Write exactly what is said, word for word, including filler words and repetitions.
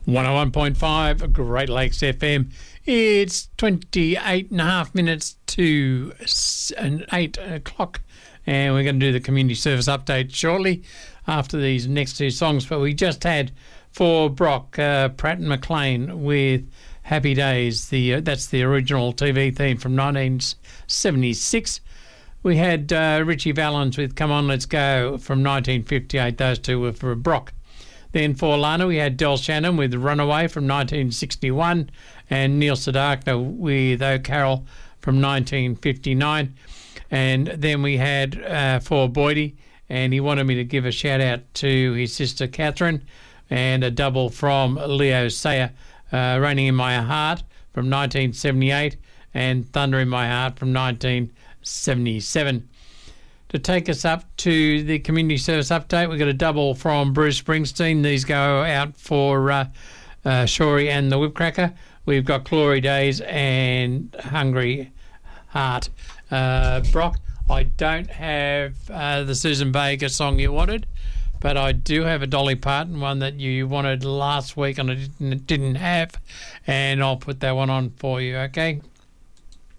one oh one point five Great Lakes F M. It's twenty-eight and a half minutes to eight o'clock, and we're going to do the community service update shortly after these next two songs. But we just had for Brock, uh, Pratt and McLean with Happy Days. The uh, That's the original T V theme from nineteen seventy-six. We had uh, Richie Valens with Come On Let's Go from nineteen fifty-eight. Those two were for Brock. Then for Lana, we had Del Shannon with Runaway from nineteen sixty-one and Neil Sedaka with Oh Carol from nineteen fifty-nine. And then we had uh, for Boydie, and he wanted me to give a shout out to his sister Catherine, and a double from Leo Sayer, uh, Raining in My Heart from nineteen seventy-eight and Thunder in My Heart from nineteen seventy-seven. To take us up to the community service update, we've got a double from Bruce Springsteen. These go out for uh, uh, Shory and the Whipcracker. We've got Glory Days and Hungry Heart. Uh, Brock, I don't have uh, the Susan Vega song you wanted, but I do have a Dolly Parton one that you wanted last week and I didn't, didn't have, and I'll put that one on for you, okay?